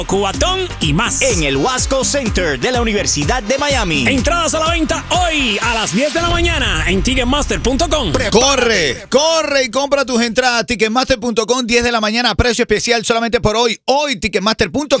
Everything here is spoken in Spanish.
cubatón y más. En el Wasco Center de la Universidad de Miami. Entradas a la venta hoy a las 10 de la mañana en Ticketmaster.com. Corre y compra tus entradas. Ticketmaster.com, 10 de la mañana, precio especial solamente por hoy. Hoy, Ticketmaster.com.